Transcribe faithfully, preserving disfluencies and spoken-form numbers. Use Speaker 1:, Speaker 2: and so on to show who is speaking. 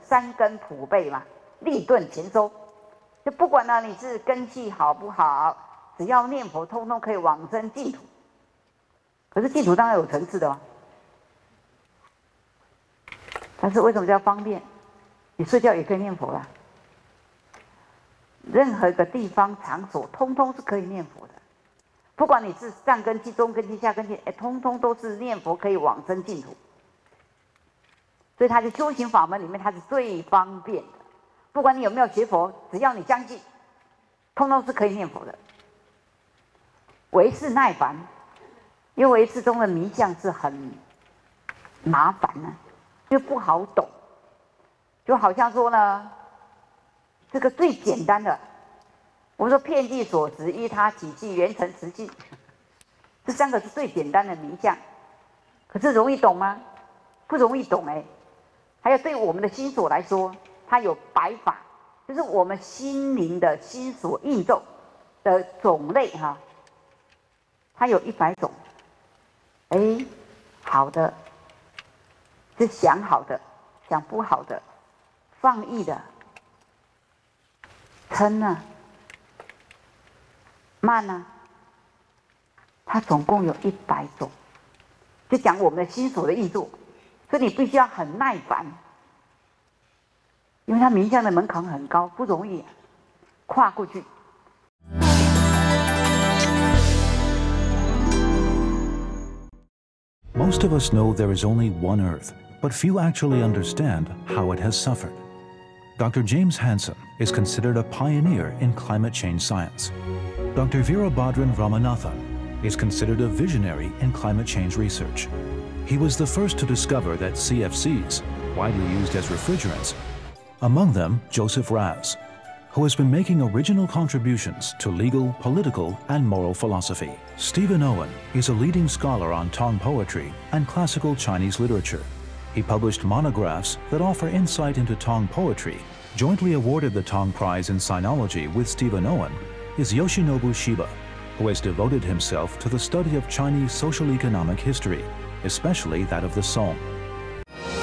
Speaker 1: 三根普被嘛，立顿前收。就不管呢你是根气好不好，只要念佛，通通可以往生净土。可是净土当然有层次的哦。但是为什么叫方便？你睡觉也可以念佛啦。任何一个地方场所，通通是可以念佛的。不管你是上根器、中根器、下根器，哎，通通都是念佛可以往生净土。所以它的修行法门里面，它是最方便的。不管你有没有学佛，只要你相信，通通是可以念佛的。唯是耐烦，因为唯识中的迷相是很麻烦呢、啊，因为不好懂。就好像说呢，这个最简单的，我们说遍计所执，依他起系，缘成实性，这三个是最简单的迷相。可是容易懂吗？不容易懂哎、欸。还有对我们的心所来说，它有百法，就是我们心灵的心所应咒的种类哈，它有一百种。哎，好的是想好的，想不好的，放逸的，嗔啊，慢啊，它总共有一百种，就讲我们的心所的应作。所以你必须要很耐烦，因为它冥想的门槛很高，不容易跨过去。
Speaker 2: Most of us know there is only one Earth, but few actually understand how it has suffered. Doctor James Hansen is considered a pioneer in climate change science. Doctor Veerabhadran Ramanathan is considered a visionary in climate change research. He was the first to discover that C F Cs, widely used as refrigerants, among them Joseph Raz, who has been making original contributions to legal, political, and moral philosophy. Stephen Owen is a leading scholar on Tong poetry and classical Chinese literature. He published monographs that offer insight into Tong poetry. Jointly awarded the Tong Prize in Sinology with Stephen Owen is Yoshinobu Shiba, who has devoted himself to the study of Chinese social-economic history, especially that of the Song.